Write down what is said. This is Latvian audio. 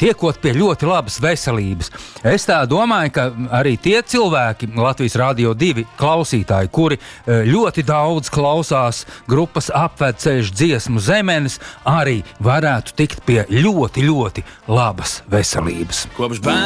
tiekot pie ļoti labas veselības. Es tā domāju, ka arī tie cilvēki, Latvijas Radio 2 klausītāji, kuri ļoti daudz klausās grupas Apvedceļš dziesmu Zemenes, arī varētu tikt pie ļoti, ļoti labas veselības.